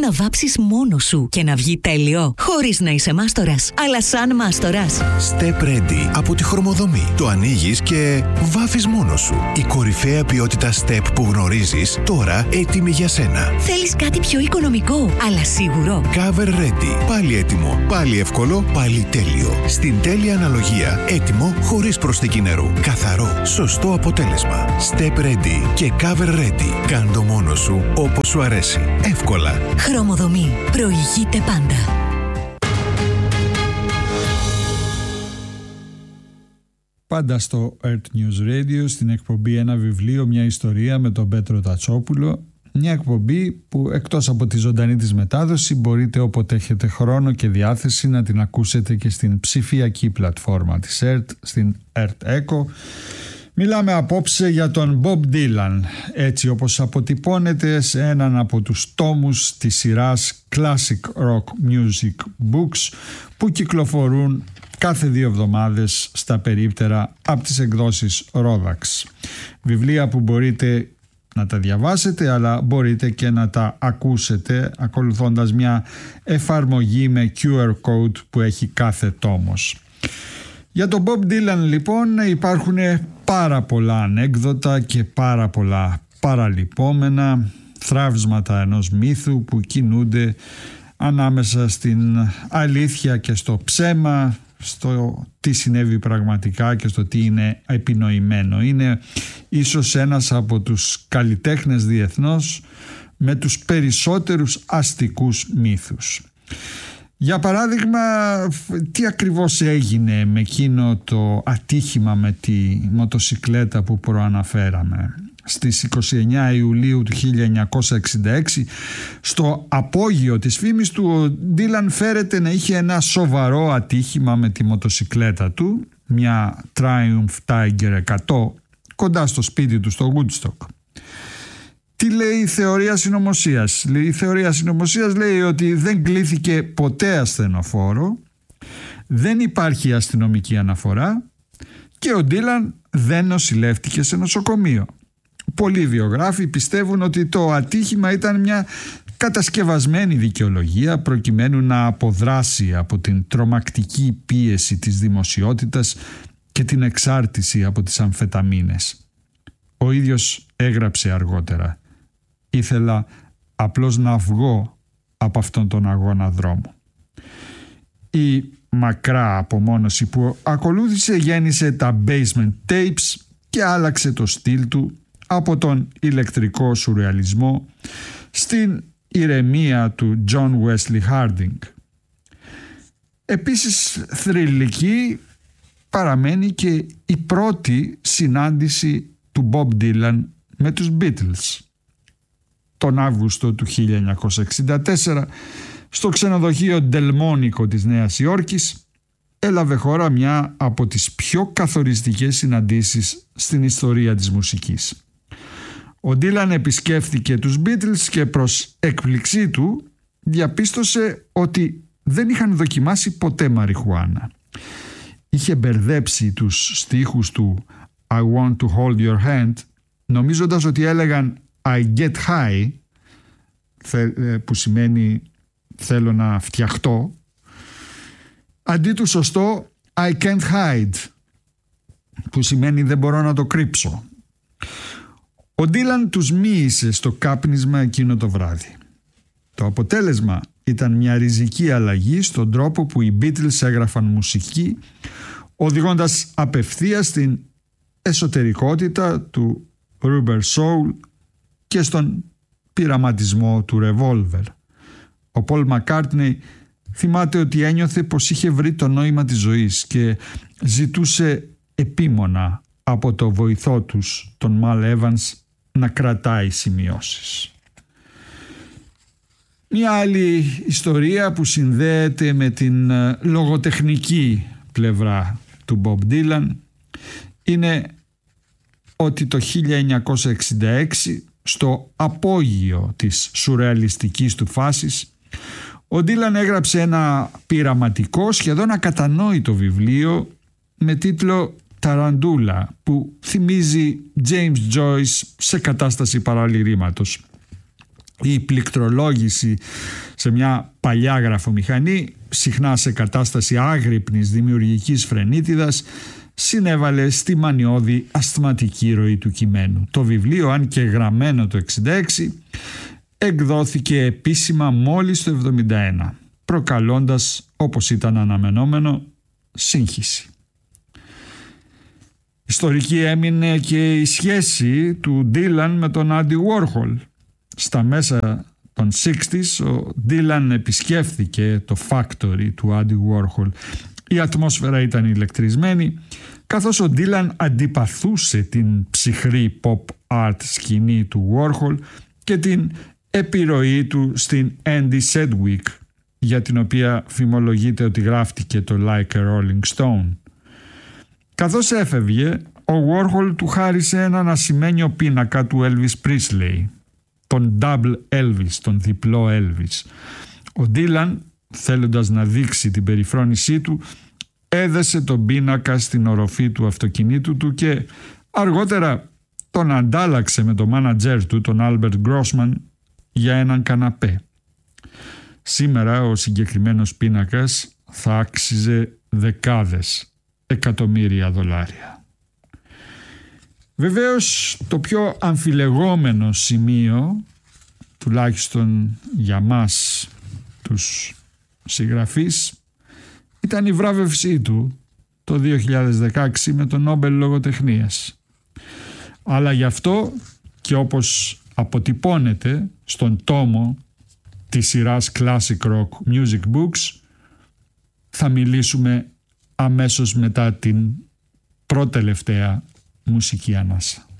να βάψεις μόνος σου και να βγει τέλειο, χωρίς να είσαι μάστορας, αλλά σαν μάστορας. Step Ready από τη Χρωμοδομή. Το ανοίγεις και βάφεις μόνος σου. Η κορυφαία ποιότητα Step που γνωρίζεις, τώρα έτοιμη για σένα. Θέλεις κάτι πιο οικονομικό, αλλά σίγουρο. Cover Ready. Πάλι έτοιμο, πάλι εύκολο, πάλι τέλειο. Στην τέλεια αναλογία, έτοιμο χωρίς προσθήκη νερού. Καθαρό, σωστό αποτέλεσμα. Step Ready και Cover Ready. Κάν' το μόνος σου όπως σου αρέσει. Εύκολα. Χρωμοδομή. Προηγείται πάντα. Πάντα στο Earth News Radio, στην εκπομπή «Ένα βιβλίο, μια ιστορία» με τον Πέτρο Τατσόπουλο. Μια εκπομπή που εκτός από τη ζωντανή της μετάδοση μπορείτε όποτε έχετε χρόνο και διάθεση να την ακούσετε και στην ψηφιακή πλατφόρμα της Earth, στην Earth Echo. Μιλάμε απόψε για τον Bob Dylan, έτσι όπως αποτυπώνεται σε έναν από τους τόμους της σειράς Classic Rock Music Books που κυκλοφορούν κάθε 2 εβδομάδες στα περίπτερα από τις εκδόσεις Rodax. Βιβλία που μπορείτε να τα διαβάσετε, αλλά μπορείτε και να τα ακούσετε ακολουθώντας μια εφαρμογή με QR code που έχει κάθε τόμος. Για τον Bob Dylan λοιπόν υπάρχουν πάρα πολλά ανέκδοτα και πάρα πολλά παραλυπόμενα, θραύσματα ενός μύθου που κινούνται ανάμεσα στην αλήθεια και στο ψέμα, στο τι συνέβη πραγματικά και στο τι είναι επινοημένο. Είναι ίσως ένας από τους καλλιτέχνες διεθνώς με τους περισσότερους αστικούς μύθους. Για παράδειγμα, τι ακριβώς έγινε με εκείνο το ατύχημα με τη μοτοσικλέτα που προαναφέραμε. Στις 29 Ιουλίου του 1966, στο απόγειο της φήμης του, ο Ντίλαν φέρεται να είχε ένα σοβαρό ατύχημα με τη μοτοσικλέτα του, μια Triumph Tiger 100, κοντά στο σπίτι του στο Woodstock. Τι λέει η θεωρία συνωμοσίας? Η θεωρία συνωμοσίας λέει ότι δεν κλήθηκε ποτέ ασθενοφόρο, δεν υπάρχει αστυνομική αναφορά και ο Ντίλαν δεν νοσηλεύτηκε σε νοσοκομείο. Πολλοί βιογράφοι πιστεύουν ότι το ατύχημα ήταν μια κατασκευασμένη δικαιολογία προκειμένου να αποδράσει από την τρομακτική πίεση της δημοσιότητας και την εξάρτηση από τις αμφεταμίνες. Ο ίδιος έγραψε αργότερα: «Ήθελα απλώς να βγω από αυτόν τον αγώνα δρόμου». Η μακρά απομόνωση που ακολούθησε γέννησε τα Basement Tapes και άλλαξε το στυλ του από τον ηλεκτρικό σουρεαλισμό στην ηρεμία του John Wesley Harding. Επίσης θρυλική παραμένει και η πρώτη συνάντηση του Bob Dylan με τους Beatles. Τον Αύγουστο του 1964 στο ξενοδοχείο Delmonico της Νέας Υόρκης έλαβε χώρα μια από τις πιο καθοριστικές συναντήσεις στην ιστορία της μουσικής. Ο Ντίλαν επισκέφθηκε τους Beatles και προς έκπληξή του διαπίστωσε ότι δεν είχαν δοκιμάσει ποτέ μαριχουάνα. Είχε μπερδέψει τους στίχους του I want to hold your hand νομίζοντας ότι έλεγαν I get high, που σημαίνει θέλω να φτιαχτώ, αντί του σωστό I can't hide, που σημαίνει δεν μπορώ να το κρύψω. Ο Ντίλαν τους μοίησε στο κάπνισμα εκείνο το βράδυ. Το αποτέλεσμα ήταν μια ριζική αλλαγή στον τρόπο που οι Beatles έγραφαν μουσική, οδηγώντας απευθείας στην εσωτερικότητα του Rubber Soul και στον πειραματισμό του Revolver. Ο Πολ Μακκάρτνεϊ θυμάται ότι ένιωθε πως είχε βρει το νόημα της ζωής και ζητούσε επίμονα από το βοηθό τους, τον Mal Evans, να κρατάει σημειώσεις. Μια άλλη ιστορία που συνδέεται με την λογοτεχνική πλευρά του Bob Dylan είναι ότι το 1966, στο απόγειο της σουρεαλιστικής του φάσης, ο Ντίλαν έγραψε ένα πειραματικό, σχεδόν ακατανόητο βιβλίο με τίτλο «Ταραντούλα», που θυμίζει James Joyce σε κατάσταση παραλυρήματος. η πληκτρολόγηση σε μια παλιά γραφομηχανή, συχνά σε κατάσταση άγρυπνης δημιουργικής φρενίτιδας, συνέβαλε στη μανιώδη ασθματική ροή του κειμένου. Το βιβλίο, αν και γραμμένο το 1966, εκδόθηκε επίσημα μόλις το 1971, προκαλώντας, όπως ήταν αναμενόμενο, σύγχυση. Ιστορική έμεινε και η σχέση του Dylan με τον Andy Warhol. Στα μέσα των 60s ο Dylan επισκέφθηκε το factory του Andy Warhol. Η ατμόσφαιρα ήταν ηλεκτρισμένη, καθώς ο Dylan αντιπαθούσε την ψυχρή pop art σκηνή του Warhol και την επιρροή του στην Andy Sedgwick, για την οποία φημολογείται ότι γράφτηκε το Like a Rolling Stone. Καθώς έφευγε, ο Warhol του χάρισε έναν ασημένιο πίνακα του Elvis Presley, τον Double Elvis, τον διπλό Elvis. Ο Dylan, θέλοντας να δείξει την περιφρόνησή του, έδεσε τον πίνακα στην οροφή του αυτοκινήτου του και αργότερα τον αντάλλαξε με τον μάνατζέρ του, τον Albert Grossman, για έναν καναπέ. Σήμερα ο συγκεκριμένος πίνακας θα άξιζε δεκάδες εκατομμύρια δολάρια. Βεβαίως το πιο αμφιλεγόμενο σημείο, τουλάχιστον για μας τους συγγραφείς, ήταν η βράβευσή του το 2016 με τον Νόμπελ Λογοτεχνίας. Αλλά γι' αυτό, και όπως αποτυπώνεται στον τόμο της σειράς Classic Rock Music Books, θα μιλήσουμε αμέσως μετά την προτελευταία μουσική ανάσα.